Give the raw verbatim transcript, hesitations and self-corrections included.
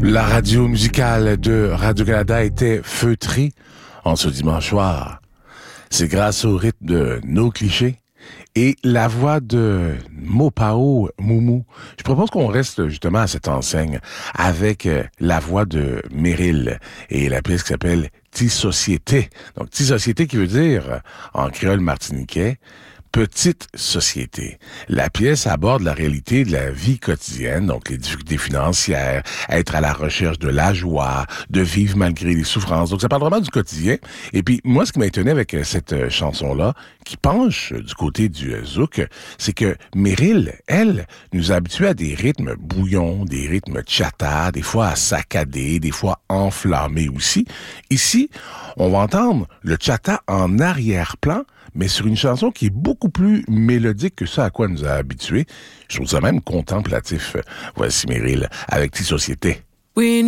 La radio musicale de Radio-Canada était feutrée en ce dimanche soir. C'est grâce au rythme de Nos Clichés et la voix de Mopao Moumou. Je propose qu'on reste justement à cette enseigne avec la voix de Meryl et la pièce qui s'appelle Ti Société. Donc, Ti Société qui veut dire, en créole martiniquais, Petite société. La pièce aborde la réalité de la vie quotidienne, donc les difficultés financières, être à la recherche de la joie, de vivre malgré les souffrances. Donc ça parle vraiment du quotidien. Et puis moi, ce qui m'a étonné avec cette chanson-là, qui penche du côté du zouk, c'est que Meryl, elle, nous a habitués à des rythmes bouillons, des rythmes tchata, des fois à saccader, des fois enflammés aussi. Ici, on va entendre le tchata en arrière-plan, mais sur une chanson qui est beaucoup plus mélodique que ça à quoi nous a habitués. Je trouve ça même contemplatif. Voici Meryl avec Ti Société. Oui.